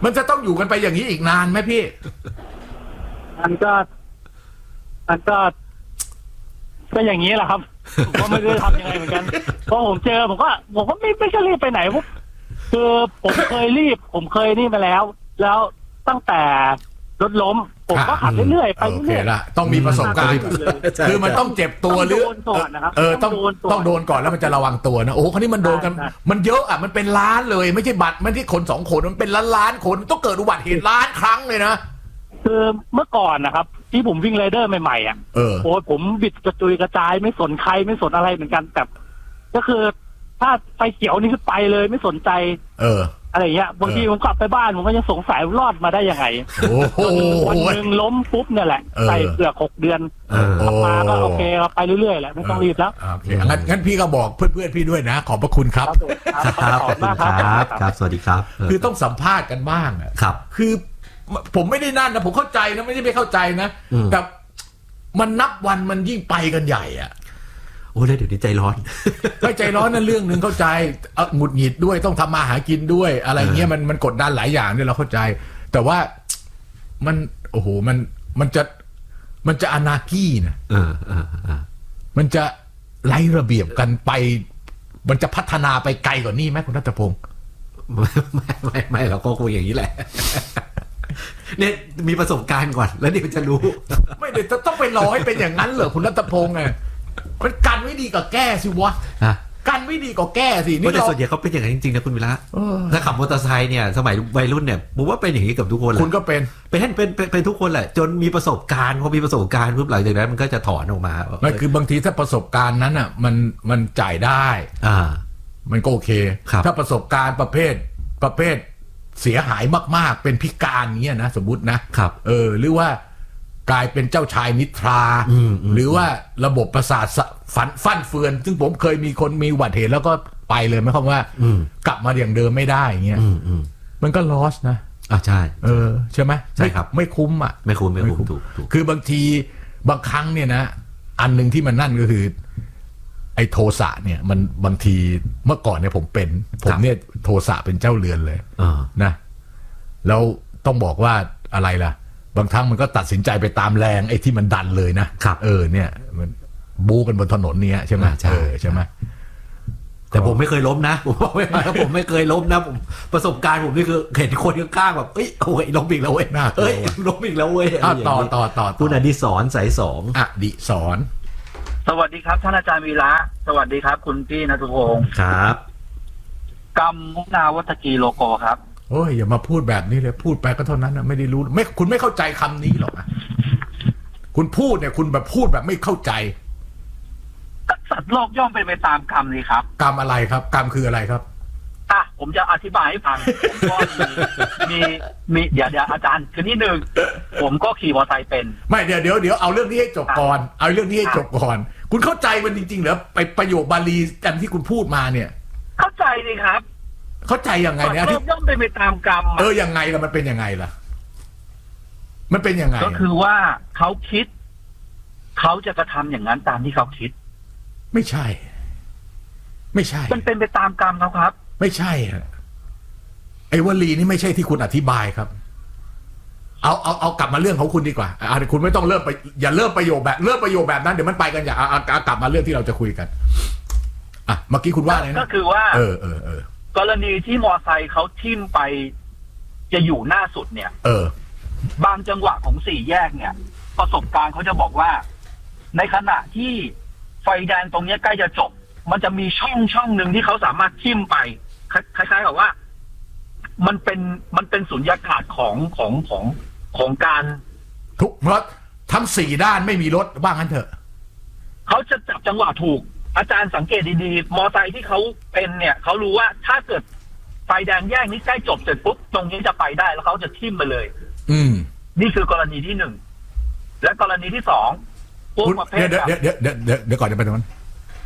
มันจะต้องอยู่กันไปอย่างนี้อีกนานไหมพี่มันก็มันก็ก็อย่างนี้แหละครับผมก็ไม่รู้ทำยังไงเหมือนกันพอผมเจอผมก็ผมก็ไม่ไม่จะรีบไปไหนปุ๊บคือผมเคยรีบผมเคยนี่มาแล้วแล้วตั้งแต่รถล้มผมก็ขับเรื่อยๆไปเรื่อยๆต้องมีประสบการณ์คือมันต้องเจ็บตัวหรือเออต้องต้องโดนก่อนแล้วมันจะระวังตัวนะโอ้คราวนี้มันโดนกันมันเยอะอ่ะมันเป็นล้านเลยไม่ใช่บัตรไม่ใช่คนสองคนมันเป็นล้านล้านคนต้องเกิดอุบัติเหตุล้านครั้งเลยนะคือเมื่อก่อนนะครับที่ผมวิ่งไรเดอร์ใหม่ๆอ่ะโอ้ผมบิดกระจุยกระจายไม่สนใครไม่สนอะไรเหมือนกันแต่ก็คือถ้าไฟเขียวนี่คือไปเลยไม่สนใจเอออะไรเงี้ยบางทีผมกลับไปบ้านผมก็ยังสงสัยรอดมาได้ยังไงวันหนึ่งล้มปุ๊บเนี่ยแหละใส่เกือกหกเดือนกลับมาก็โอเคเราไปเรื่อยๆแหละไม่ต้องรีบแล้วโอเคงั้นงั้นพี่ก็บอกเพื่อนๆพี่ด้วยนะขอบพระคุณครับครับขอบคุณครับครับสวัสดีครับคือต้องสัมภาษณ์กันบ้างอ่ะครับคือผมไม่ได้นั่นนะผมเข้าใจนะไม่ใช่ไม่เข้าใจนะแต่มันนับวันมันยิ่งไปกันใหญ่อ่ะโอ้เลยเดี๋ยวนี้ใจร้อนไม่ใจร้อนนั่นเรื่องหนึ่งเข้าใจหงุดหงิดด้วยต้องทำมาหากินด้วยอะไรเงี้ยมันมันกดดันหลายอย่างเนี่ยเราเข้าใจแต่ว่ามันโอ้โหมันมันจะมันจะอนาคีนะเออเออเออมันจะไร้ระเบียบกันไปมันจะพัฒนาไปไกลกว่านี้ไหมคุณรัตพงศ์ไม่ไม่ไม่เราก็คงอย่างนี้แหละเนี่ยมีประสบการณ์ก่อนแล้วเดี๋ยวจะรู้ไม่เดี๋ยวจะต้องไปรอให้เป็นอย่างนั้นเหรอคุณรัตพงศ์ไงมันกันไม่ดีกับแก้สิวะกันไม่ดีกับแก้สินี่แต่ส่วนใหญ่เขาเป็นอย่างนั้นจริงๆนะคุณวิระถ้าขับมอเตอร์ไซค์เนี่ยสมัยวัยรุ่นเนี่ยผมว่าเป็นอย่างนี้กับทุกคนแหละคุณก็เป็นเป็นเป็นเป็นทุกคนแหละจนมีประสบการณ์พอมีประสบการณ์ปุ๊บหลังจากนั้นมันก็จะถอนออกมาไม่คือบางทีถ้าประสบการณ์นั้นอ่ะมันมันจ่ายได้อ่ามันก็โอเคถ้าประสบการณ์ประเภทประเภทเสียหายมากๆเป็นพิการเงี้ยนะสมมุตินะครับเออหรือว่ากลายเป็นเจ้าชายนิทราหรือว่าระบบประสาทฝันฟั่นเฟือนซึ่งผมเคยมีคนมีอุบัติเหตุแล้วก็ไปเลยไม่คำว่ากลับมาอย่างเดิมไม่ได้อย่างเงี้ยมันก็ลอสนะอ่าใช่เออใช่ไหมใช่ครับไม่คุ้มอ่ะไม่คุ้มไม่คุ้มถูกถูกคือบางทีบางครั้งเนี่ยนะอันหนึ่งที่มันนั่นก็คือไอ้โทสะเนี่ยมันบางทีเมื่อก่อนเนี่ยผมเป็นผมเนี่ยโทสะเป็นเจ้าเรือนเลยนะแล้วต้องบอกว่าอะไรล่ะบางครั้งมันก็ตัดสินใจไปตามแรงไอ้ที่มันดันเลยนะครับเออเนี่ยมันบู๊กันบนถนนเนี้ยใช่ไหมใช่ใช่ไหมแต่ผมไม่เคยล้มนะผมบอกไม่มาผมไม่เคยล้มนะผมประสบการณ์ผมนี่คือเห็นคนข้างๆแบบเอ้ยโอ้ยล้มอีกแล้วเว้ยเอ้ยล้มอีกแล้วเว้ยต่อต่อต่อคุณอดิศรสายสองอดิศรสวัสดีครับท่านอาจารย์วีระสวัสดีครับคุณพี่ณัฐพงศ์ครับกรรมมุนาวัตกีโลโกครับโอ้ยอย่ามาพูดแบบนี้เลยพูดไปก็เท่านั้นนะไม่ได้รู้ไม่คุณไม่เข้าใจคำนี้หรอกนะคุณพูดเนี่ยคุณแบบพูดแบบไม่เข้าใจสัตว์โลกย่อมเป็นไปตามกรรมนี่ครับกรรมอะไรครับกรรมคืออะไรครับอ่ะผมจะอธิบายให้ฟังผมก็มีมีเดี๋ยวเดี๋ยวอาจารย์คือนิดนึงผมก็ขี่มอเตอร์ไซค์เป็นไม่เดี๋ยวเดี๋ยวเดี๋ยวเอาเรื่องนี้ให้จบก่อนเอาเรื่องนี้ให้จบก่อนคุณเข้าใจมันจริงๆเหรอไปประโยคบาลีกันที่คุณพูดมาเนี่ยเข้าใจดีครับเข้าใจยังไงเนี่ยที่ย่อมเป็นไปตามกรรมเออยังไงล่ะมันเป็นยังไงล่ะมันเป็นยังไงก็คือว่าเขาคิดเขาจะกระทำอย่างนั้นตามที่เขาคิดไม่ใช่ไม่ใช่มันเป็นไปตามกรรมเขาครับไม่ใช่ฮะไอ้วลีนี่ไม่ใช่ที่คุณอธิบายครับเอาเอาเอากลับมาเรื่องของคุณดีกว่าอ่าคุณไม่ต้องเริ่มไปอย่าเริ่มประโยคแบบเริ่มประโยคแบบนั้นเดี๋ยวมันไปกันอย่าเอากลับมาเรื่องที่เราจะคุยกันอ่ะเมื่อกี้คุณว่าอะไรนะก็คือว่าเออเออเออกรณีที่มอไซค์เขาทิ่มไปจะอยู่หน้าสุดเนี่ยเออบางจังหวะของสี่แยกเนี่ยประสบการณ์เขาจะบอกว่าในขณะที่ไฟแดงตรงนี้ใกล้จะจบมันจะมีช่องช่องหนึ่งที่เขาสามารถทิ่มไปคล้ายๆกับว่ามันเป็นมันเป็นสุญญากาศของของของของการทุกรถทั้งสี่ด้านไม่มีรถว่างั้นเถอะเขาจะจับจังหวะถูกอาจารย์สังเกตดีๆมอไซค์ที่เขาเป็นเนี่ยเขารู้ว่าถ้าเกิดไฟแดงแยกนี้ใกล้จบเสร็จปุ๊บตรงนี้จะไปได้แล้วเขาจะทิ่มไปเลยอืมนี่คือกรณีที่หนึ่งและกรณีที่สองพวกประเภทเดี๋ยวเดี๋ยวเดี๋ยวเดี๋ยวเดี๋ยวก่อนจะไปตรงนั้น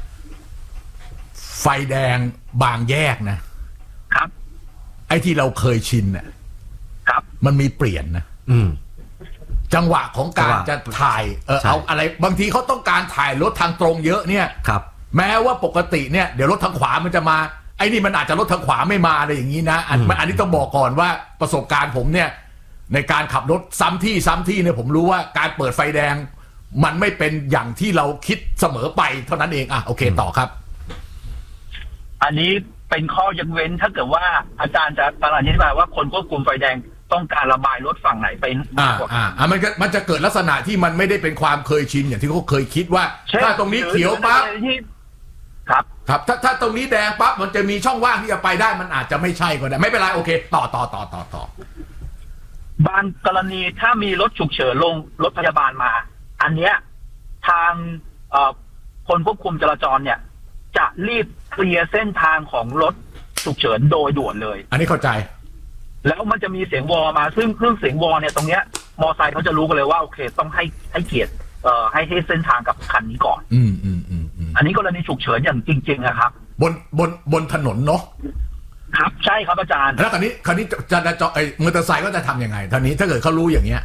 ไฟแดงบางแยกนะครับไอ้ที่เราเคยชินเนี่ยครับมันมีเปลี่ยนนะอืมจังหวะของการจะถ่ายเออเอาอะไรบางทีเขาต้องการถ่ายรถทางตรงเยอะเนี่ยครับแม้ว่าปกติเนี่ยเดี๋ยวรถทางขวามันจะมาไอ้นี่มันอาจจะรถทางขวาไม่มาอะไรอย่างนี้นะอันอันนี้ต้องบอกก่อนว่าประสบการณ์ผมเนี่ยในการขับรถซ้ำที่ซ้ำที่เนี่ยผมรู้ว่าการเปิดไฟแดงมันไม่เป็นอย่างที่เราคิดเสมอไปเท่านั้นเองอ่ะโอเคต่อครับอันนี้เป็นข้อยกเว้นถ้าเกิดว่าอาจารย์จะกำลังอธิบายว่าคนควบคุมไฟแดงต้องการระบายรถฝั่งไหนไปมากกว่าอ่าอ่ามันจะมันจะเกิดลักษณะที่มันไม่ได้เป็นความเคยชินอย่างที่เขาเคยคิดว่าถ้าตรงนี้เขียวปั๊บครับครับถ้าถ้าตรงนี้แดงปั๊บมันจะมีช่องว่างที่จะไปได้มันอาจจะไม่ใช่ก็ได้ไม่เป็นไรโอเคต่อต่อต่อต่อต่อบางกรณีถ้ามีรถฉุกเฉินลงรถพยาบาลมาอันเนี้ยทางคนควบคุมจราจรเนี่ยจะรีบเคลียร์เส้นทางของรถฉุกเฉินโดยด่วนเลยอันนี้เข้าใจแล้วมันจะมีเสียงวอมาซึ่งเครื่องเสียงวอเนี่ยตรงเนี้ยมอไซค์เขาจะรู้กันเลยว่าโอเคต้องให้ให้เกียรติเอ่อให้ให้เส้นทางกับคันนี้ก่อนอืมอืมอืมอันนี้กรณีฉุกเฉินอย่างจริงๆนะครับบนบนบนถนนเนาะครับใช่ครับอาจารย์แล้วคราวนี้คราวนี้จะจะไอ้มอเตอร์ไซค์ก็จะทำยังไงท่านี้ถ้าเกิดเขารู้อย่างเงี้ย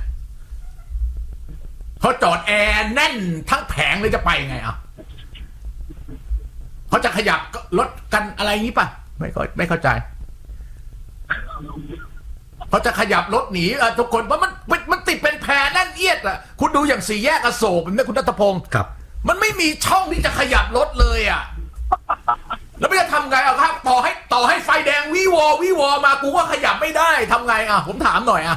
เขาจอดแอร์แน่นทั้งแผงเลยจะไปไงอ่ะเขาจะขยับรถกันอะไรงี้ป่ะไม่ก็ไม่เข้าใจเขาจะขยับรถหนีอ่ะทุกคนเพราะมันมันติดเป็นแพรแน่นเอียดอ่ะคุณดูอย่างสี่แยกอโศกเนี่ยคุณณัฐพงศ์ครับมันไม่มีช่องที่จะขยับรถเลยอ่ะแล้วไม่จะทำไงอ่ะครับต่อให้ต่อให้ไฟแดงวิวอวิวอมากูก็ขยับไม่ได้ทำไงอ่ะผมถามหน่อยอ่ะ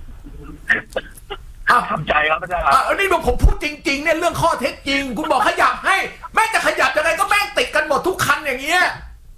อ้าวทำใจครับอาจารย์อ่ะนี่ผมพูดจริงๆเนี่ยเรื่องข้อเท็จจริงคุณบอกขยับให้แม่งจะขยับยังไงก็แม่งติดกันหมดทุกคันอย่างเงี้ย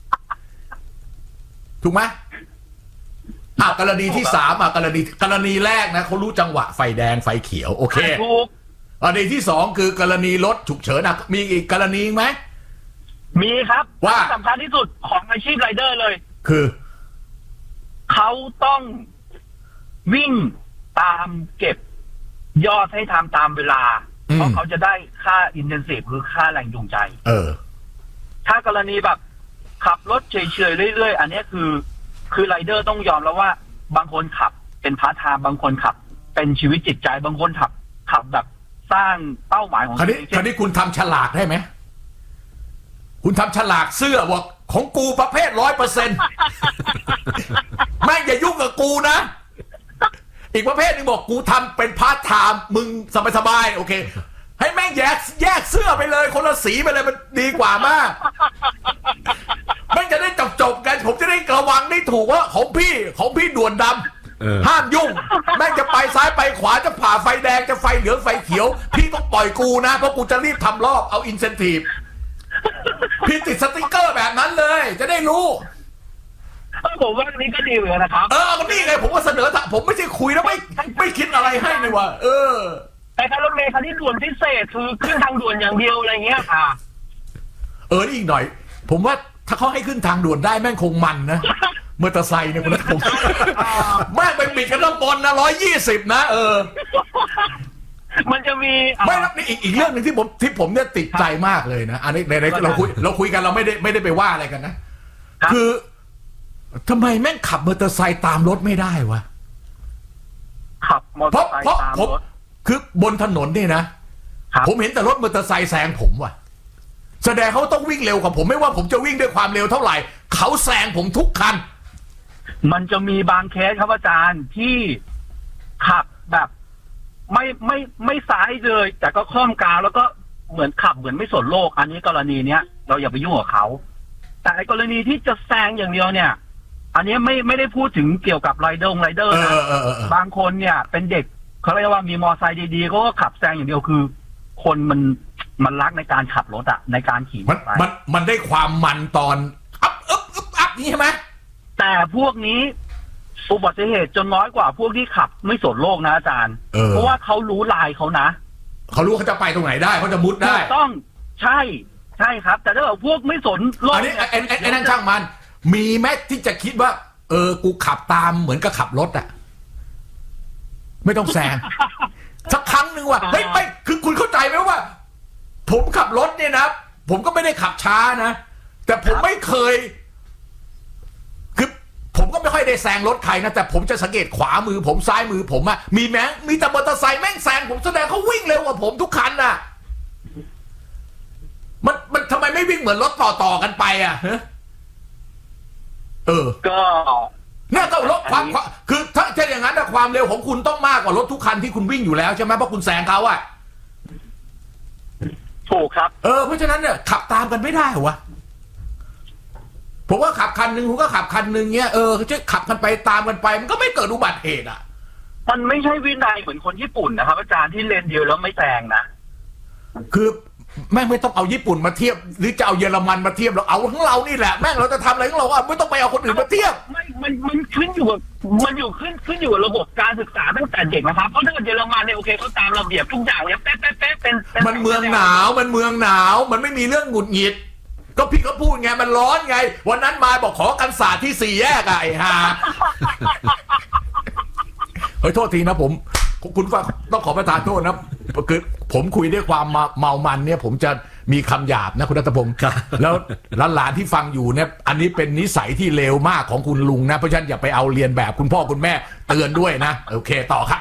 ถูกไหมอ่ะกรณีที่สามอ่ะกรณีกรณีแรกนะเขารู้จังหวะไฟแดงไฟเขียวโอเคถูกกรณีที่สองคือกรณีรถฉุกเฉินนะมีอีกกรณีไหมมีครับว่าสำคัญที่สุดของอาชีพไรเดอร์เลยคือเขาต้องวิ่งตามเก็บยอดให้ทำตามเวลาเพราะเขาจะได้ค่าอินเทนซีฟคือค่าแรงจูงใจเออถ้ากรณีแบบขับรถเฉยๆเรื่อยๆอันนี้คือคือไรเดอร์ต้องยอมแล้วว่าบางคนขับเป็นพาร์ทไทม์บางคนขับเป็นชีวิตจิตใจบางคนขับขับแบบสร้างเป้าหมายของคราวนี้คราวนี้คุณทำฉลากได้ไหมคุณทำฉลากเสื้อบอกของกูประเภทร้อยเปอร์เซ็นต์แม่งอย่ายุ่งกับกูนะอีกประเภทนึงบอกกูทำเป็นพาร์ทไทม์มึงสบายๆโอเคให้แม่งแยกแยกเสื้อไปเลยคนละสีไปเลยมันดีกว่ามากแม่งจะได้จบจบกันผมจะได้ระวังได้ถูกว่าของพี่ของพี่ด่วนดำห้ามยุ่งแม่งจะไปซ้ายไปขวาจะผ่าไฟแดงจะไฟเหลืองไฟเขียวพี่ต้องปล่อยกูนะเพราะกูจะรีบทำรอบเอาอินเซนทีฟพี่ติดสติ๊กเกอร์แบบนั้นเลยจะได้รู้ผมว่าอันนี้ก็ดีเหมือนกันนะครับเออมันนี่ไงผมว่าเสนอผมไม่ใช่คุยแล้วไม่ไม่คิดอะไรให้เลยว่ะเออแต่การรถเมล์คันที่ด่วนพิเศษคือขึ้นทางด่วนอย่างเดียวอะไรเงี้ยค่ะเออนี่อีกหน่อยผมว่าถ้าเขาให้ขึ้นทางด่วนได้แม่งคงมันนะมอเตอร์ไซค์เนี่ยคุณนัทผมแม่งไปบิดกันต้องบนนะร้อยยี่สิบนะเออมันจะมีไม่รับนี่อีกอีกเรื่องหนึ่งที่ผมที่ผมเนี่ยติดใจมากเลยนะอันนี้ในเราคุยเราคุยกันเราไม่ได้ไม่ได้ไปว่าอะไรกันนะคือทำไมแม่งขับมอเตอร์ไซค์ตามรถไม่ได้วะขับมอเตอร์ไซค์ตามรถคือบนถนนนี่นะผมเห็นแต่รถมอเตอร์ไซค์แซงผมว่ะแสดงเขาต้องวิ่งเร็วกว่าผมไม่ว่าผมจะวิ่งด้วยความเร็วเท่าไหร่เขาแซงผมทุกคันมันจะมีบางเคสครับอาจารย์ที่ขับแบบไม่ไม่ไม่ซ้ายเลยแต่ก็ค่อมกลางแล้วก็เหมือนขับเหมือนไม่สนโลกอันนี้กรณีเนี้ยเราอย่าไปยุ่งกับเขาแต่กรณีที่จะแซงอย่างเดียวเนี่ยอันนี้ไม่ไม่ได้พูดถึงเกี่ยวกับไรเดอร์ไรเดอร์นะบางคนเนี่ยเป็นเด็กเขาเรียกว่ามีมอไซค์ดีๆเขาก็ขับแซงอย่างเดียวคือคนมันมันรักในการขับรถอะในการขี่มันมันมันได้ความมันตอนอัพอัพอัพอัพนี่ใช่ไหมแต่พวกนี้อุบัติเหตุจนน้อยกว่าพวกที่ขับไม่สนโลกนะอาจารย์เพราะว่าเขารู้ลายเขานะเขารู้เขาจะไปตรงไหนได้เขาจะมุดได้ต้องใช่ใช่ครับแต่ถ้าเกิดพวกไม่สนโลกอันนี้ไอ้ไอ้นั่นช่างมันมีแม้ที่จะคิดว่าเออกูขับตามเหมือนกับขับรถอะไม่ต้องแซงสักครั้งหนึ่งว่ะเฮ้ยไม่คือคุณเข้าใจไหมว่าผมขับรถเนี่ยนะผมก็ไม่ได้ขับช้านะแต่ผมไม่เคยคือผมก็ไม่ค่อยได้แซงรถใครนะแต่ผมจะสังเกตขวามือผมซ้ายมือผมอะมีแม้มีแต่มอเตอร์ไซค์แม่งแซงผมแสดงเขาวิ่งเร็วกว่าผมทุกคันน่ะมันมันทำไมไม่วิ่งเหมือนรถต่อต่อกันไปอะเออก็เนี่ยก็รถความคือถ้าถ้าอย่างนั้นความเร็วของคุณต้องมากกว่ารถทุกคันที่คุณวิ่งอยู่แล้วใช่ไหมเพราะคุณแซงเขาอะถูกครับเออเพราะฉะนั้นเนี่ยขับตามกันไม่ได้เหรอวะผมว่าขับคันหนึ่งคุณก็ขับคันหนึ่งเงี้ยเออจะขับกันไปตามกันไปมันก็ไม่เกิดอุบัติเหตุอ่ะมันไม่ใช่วินัยเหมือนคนญี่ปุ่นนะครับอาจารย์ที่เลนเดียวแล้วไม่แซงนะคือแม่งไม่ต้องเอาญี่ปุ่นมาเทียบหรือจะเอาเยอรมันมาเทียบเราเอาของเรานี่แหละแม่งเราจะทำอะไรของเราอ่ะไม่ต้องไปเอาคนอื่นมาเทียบไม่มันมันขึ้นอยู่กับมันอยู่ขึ้นขึ้นอยู่กับระบบการศึกษาตั้งแต่เด็กนะครับเพราะถ้าเกิดเยอรมันเนี่ยโอเคเขาตามระเบียบทุกอย่างเนี่ยแป๊ะแป๊ะแป๊ะเป็นมันเมืองหนาวมันเมืองหนาวมันไม่มีเรื่องหงุดหงิดก็พี่เขาพูดไงมันร้อนไงวันนั้นมาบอกขอกันศาสตร์ที่สี่แยกไอ้ห่าเฮ้ยโทษทีนะผมคุณฟังต้องขอประทานโทษนะคือผมคุยด้วยความเมามันเนี่ยผมจะมีคำหยาบนะคุณรัตพงศ์แล้วหลานๆที่ฟังอยู่เนี่ยอันนี้เป็นนิสัยที่เลวมากของคุณลุงนะเพราะฉะนั้นอย่าไปเอาเรียนแบบคุณพ่อคุณแม่เตือนด้วยนะโอเคต่อครับ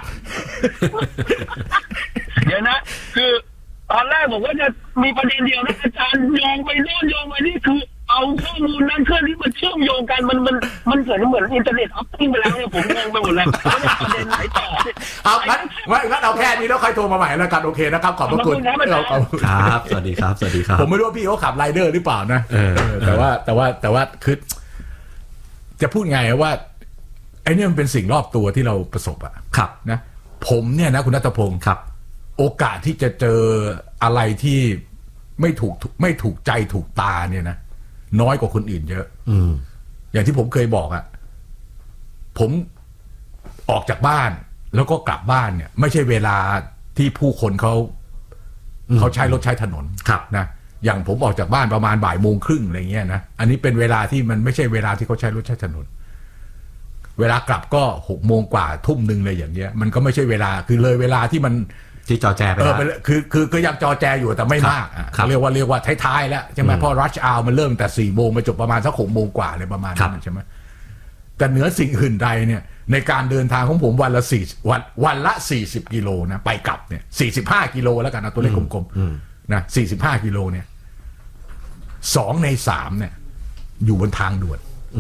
เดี๋ยวนะคือตอนแรกผมว่าจะมีประเด็นเดียวนะอาจารย์โยงไปโน่นโยงไปนี่คือเอาข้อมูลนั้นเครื่องที่มันเชื่อมโยงกันมันมันมันเกิดเหมือนอินเทอร์เน็ตออฟติ้งไปแล้วเนี่ยผมงงไปหมดเลยว่าจะประเด็นไหนต่อเอางั้นงั้นเอาแค่นี้แล้วใครโทรมาใหม่แล้วกันโอเคนะครับขอบพระคุณครับสวัสดีครับสวัสดีครับผมไม่รู้ว่าพี่เขาขับไรเดอร์หรือเปล่านะแต่ว่าแต่ว่าแต่ว่าคือจะพูดไงว่าไอ้นี่มันเป็นสิ่งรอบตัวที่เราประสบอะครับนะผมเนี่ยนะคุณณัฐพงศ์ครับโอกาสที่จะเจออะไรที่ไม่ถูกไม่ถูกใจถูกตาเนี่ยนะน้อยกว่าคนอื่นเยอะอืมอย่างที่ผมเคยบอกอะผมออกจากบ้านแล้วก็กลับบ้านเนี่ยไม่ใช่เวลาที่ผู้คนเขาเขาใช้รถใช้ถนนนะอย่างผมออกจากบ้านประมาณบ่ายโมงครึ่งอะไรเงี้ยนะอันนี้เป็นเวลาที่มันไม่ใช่เวลาที่เขาใช้รถใช้ถนนเวลากลับก็หกโมงกว่าทุ่มหนึ่งเลยอย่างเงี้ยมันก็ไม่ใช่เวลาคือเลยเวลาที่มันที่จอแจไปแล้วคือคือก็ยังจอแจอยู่แต่ไม่มากเรียกว่าเรียกว่าท้ายๆแล้วใช่ไหมเพราะรัชอาวมันเริ่มแต่สี่โมงมาจบประมาณสักหกโมงกว่าเลยประมาณนั้นใช่ไหมแต่เหนือสิ่งอื่นใดเนี่ยในการเดินทางของผมวันละสี่วันวันละสี่สิบกิโลนะไปกลับเนี่ยสี่สิบห้ากิโลแล้วกันนะตัวเลขกลมๆนะสี่สิบห้ากิโลเนี่ยสองในสามเนี่ยอยู่บนทางด่วน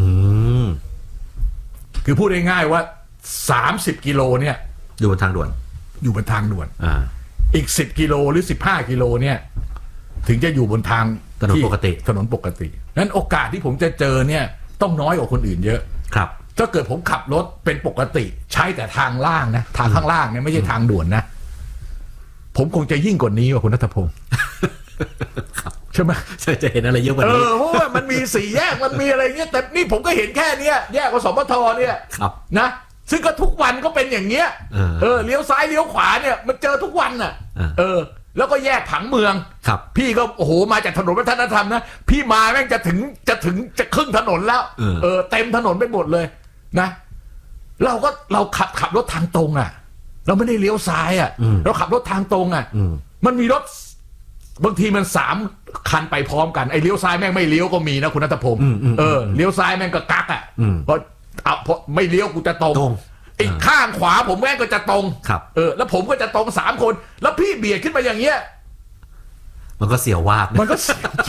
คือพูดง่ายๆว่าสามสิบกิโลเนี่ยอยู่บนทางด่วนอยู่บนทางด่วนอ่าอีกสิบกิโลหรือสิบห้ากิโลเนี่ยถึงจะอยู่บนทางถนนปกติถนนปกตินั้นโอกาสที่ผมจะเจอเนี่ยต้องน้อยกว่าคนอื่นเยอะครับถ้าเกิดผมขับรถเป็นปกติใช้แต่ทางล่างนะทางข้างล่างเนี่ยไม่ใช่ทางด่วนนะผมคงจะยิ่งกว่านี้ว่าคุณณัฐพงศ์ใช่ไหมจะเห็นอะไรเยอะกว่านี้เออเพราะว่ามันมีสี่แยกมันมีอะไรเงี้ยแต่นี่ผมก็เห็นแค่เนี้ยแยกกสมทเนี่ยนะซึ่งก็ทุกวันก็เป็นอย่างเงี้ยเออเลี้ยวซ้ายเลี้ยวขวาเนี่ยมันเจอทุกวันน่ะเออแล้วก็แยกผังเมืองครับพี่ก็โอ้โหมาจากถนนวัฒนธรรมนะพี่มาแม่งจะถึงจะถึงจะครึ่งถนนแล้วเออเต็มถนนไปหมดเลยนะเราก็เราขับขับรถทางตรงอ่ะเราไม่ได้เลี้ยวซ้ายอ่ะเราขับรถทางตรงอ่ะมันมีรถบางทีมันสามคันไปพร้อมกันไอ้เลี้ยวซ้ายแม่งไม่เลี้ยวก็มีนะคุณณัฐพงศ์เออเลี้ยวซ้ายแม่งก็กักอ่ะเพราะเอาพอไม่เลี้ยวกูจะตรงอีกข้างขวาผมแม่งก็จะตรงครับเออแล้วผมก็จะตรงสามคนแล้วพี่เบียดขึ้นมาอย่างเงี้ยมันก็เสียววาบมันก็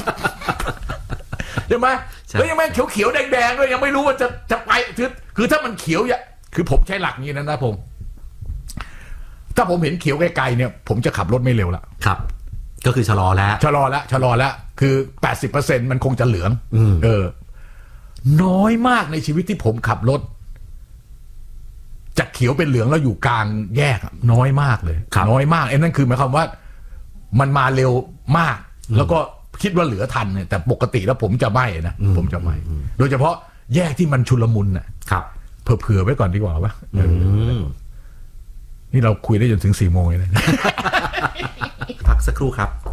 ใช่ไหมแล้วยังแม่งเขียวเขียวแดงแดงด้วยยังไม่รู้ว่าจะจะไปคือคือถ้ามันเขียวอย่าคือผมใช้หลักนี้นะนะผมถ้าผมเห็นเขียวไกลๆเนี่ยผมจะขับรถไม่เร็วละครับก็คือชะลอแล้วชะลอแล้วชะลอแล้วคือ แปดสิบเปอร์เซ็นต์ มันคงจะเหลืองเออน้อยมากในชีวิตที่ผมขับรถจากเขียวเป็นเหลืองแล้วอยู่กลางแยกน้อยมากเลยน้อยมากไอ้นั่นคือหมายความว่ามันมาเร็วมากแล้วก็คิดว่าเหลือทันเนี่ยแต่ปกติแล้วผมจะไม่นะผมจะไม่โดยเฉพาะแยกที่มันชุลมุนน่ะครับเผื่อๆไว้ก่อนดีกว่าวะนี่เราคุยได้จนถึงสี่โมงเลยนะพักสักครู่ครับ